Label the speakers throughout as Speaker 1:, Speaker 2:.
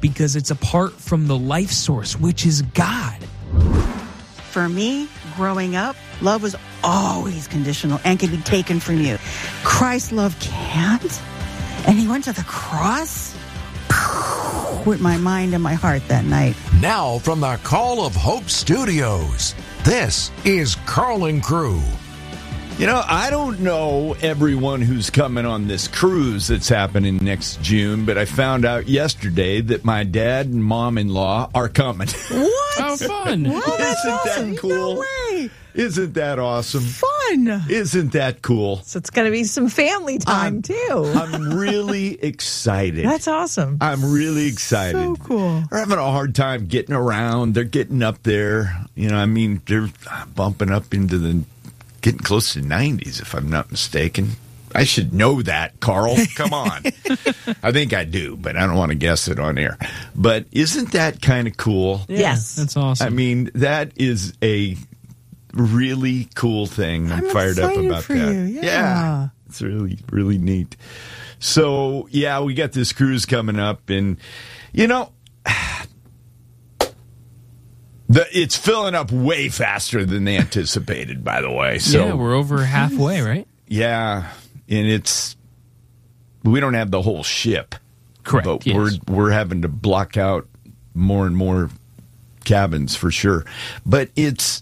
Speaker 1: because it's apart from the life source, which is God.
Speaker 2: For me, growing up, love was always conditional and could be taken from you. Christ's love can't. And he went to the cross with my mind and my heart that night.
Speaker 3: Now from the Call of Hope Studios, this is Carl and Crew.
Speaker 4: You know, I don't know everyone who's coming on this cruise that's happening next June, but I found out yesterday that my dad and mom-in-law are coming.
Speaker 2: What?
Speaker 1: How fun.
Speaker 2: Well, that's
Speaker 4: Isn't
Speaker 2: awesome.
Speaker 4: that cool?
Speaker 2: No way.
Speaker 4: Isn't that awesome?
Speaker 2: Fun.
Speaker 4: Isn't that cool?
Speaker 5: So it's going to be some family time, too.
Speaker 4: I'm really excited.
Speaker 5: That's awesome.
Speaker 4: I'm really excited.
Speaker 5: So cool.
Speaker 4: They're having a hard time getting around. They're getting up there. You know, I mean, they're bumping up into getting close to 90s, if I'm not mistaken. I should know that, Carl. Come on. I think I do, but I don't want to guess it on air. But isn't that kind of cool?
Speaker 5: Yes.
Speaker 1: That's awesome.
Speaker 4: I mean, that is a really cool thing. I'm fired up
Speaker 5: excited
Speaker 4: about
Speaker 5: for
Speaker 4: that.
Speaker 5: you. Yeah.
Speaker 4: It's really, really neat. So, yeah, we got this cruise coming up, and, you know, it's filling up way faster than they anticipated, by the way. So,
Speaker 1: yeah, we're over halfway, right?
Speaker 4: yeah, and we don't have the whole ship.
Speaker 1: Correct,
Speaker 4: But
Speaker 1: yes.
Speaker 4: we're having to block out more and more cabins for sure. But it's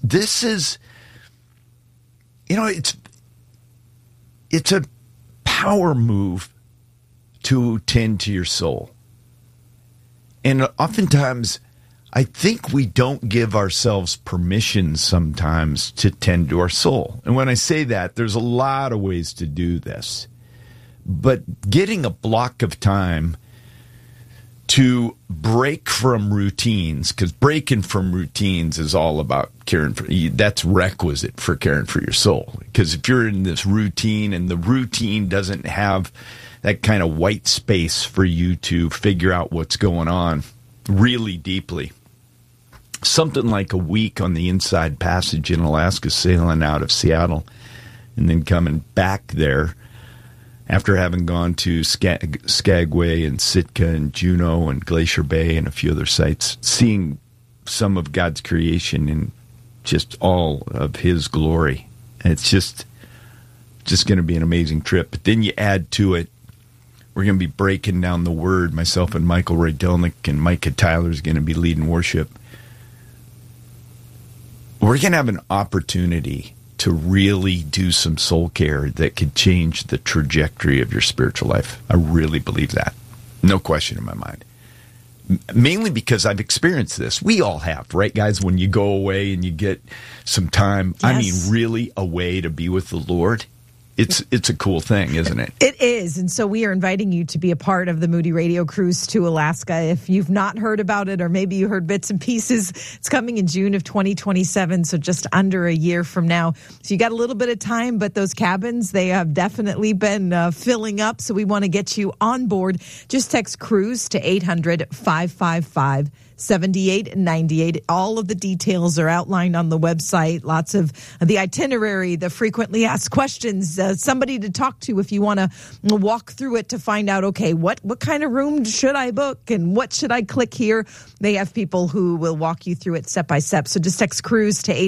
Speaker 4: a power move to tend to your soul. And oftentimes, I think we don't give ourselves permission sometimes to tend to our soul. And when I say that, there's a lot of ways to do this. But getting a block of time to break from routines, because breaking from routines is all about caring for you. That's requisite for caring for your soul. Because if you're in this routine and the routine doesn't have that kind of white space for you to figure out what's going on really deeply, something like a week on the Inside Passage in Alaska, sailing out of Seattle and then coming back there after having gone to Skagway and Sitka and Juneau and Glacier Bay and a few other sites, seeing some of God's creation in just all of his glory. And it's just going to be an amazing trip. But then you add to it, we're going to be breaking down the Word. Myself and Michael Rydelnik and Micah Tyler is going to be leading worship. We're going to have an opportunity to really do some soul care that could change the trajectory of your spiritual life. I really believe that. No question in my mind. Mainly because I've experienced this. We all have, right, guys? When you go away and you get some time,
Speaker 5: Yes.
Speaker 4: I mean, really away to be with the Lord, it's a cool thing, isn't it?
Speaker 5: It is. And so we are inviting you to be a part of the Moody Radio Cruise to Alaska. If you've not heard about it, or maybe you heard bits and pieces, it's coming in June of 2027, so just under a year from now. So you got a little bit of time, but those cabins, they have definitely been filling up. So we want to get you on board. Just text CRUISE to 800-555-7898. All of the details are outlined on the website. Lots of the itinerary, the frequently asked questions, somebody to talk to if you want to walk through it to find out, okay, what kind of room should I book and what should I click here? They have people who will walk you through it step by step. So just text CRUISE to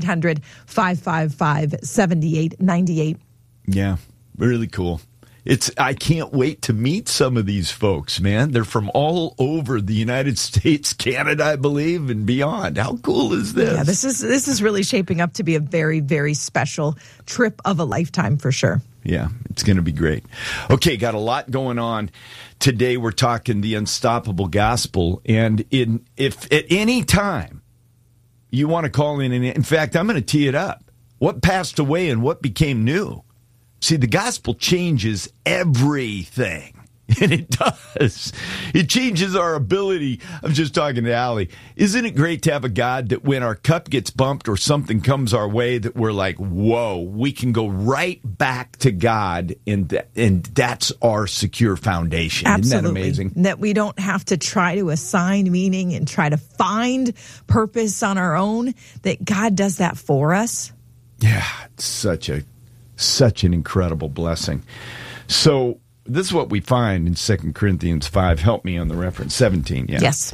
Speaker 5: 800-555-7898.
Speaker 4: Yeah, really cool. I can't wait to meet some of these folks, man. They're from all over the United States, Canada, I believe, and beyond. How cool is this?
Speaker 5: Yeah, this is really shaping up to be a very, very special trip of a lifetime for sure.
Speaker 4: Yeah, it's going to be great. Okay, got a lot going on. Today we're talking the unstoppable gospel. And if at any time you want to call in fact, I'm going to tee it up. What passed away and what became new? See, the gospel changes everything. And it does. It changes our ability. I was just talking to Allie. Isn't it great to have a God that when our cup gets bumped or something comes our way that we're like, whoa, we can go right back to God, and that's our secure foundation.
Speaker 5: Absolutely.
Speaker 4: Isn't that amazing?
Speaker 5: That we don't have to try to assign meaning and try to find purpose on our own, that God does that for us.
Speaker 4: Yeah, it's such an incredible blessing. So this is what we find in 2 Corinthians 5. Help me on the reference. 17, yeah.
Speaker 5: Yes.